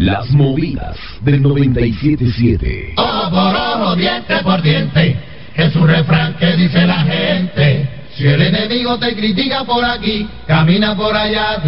Las movidas del 97.7. Ojo por ojo, diente por diente, es un refrán que dice la gente. Si el enemigo te critica por aquí, camina por allá.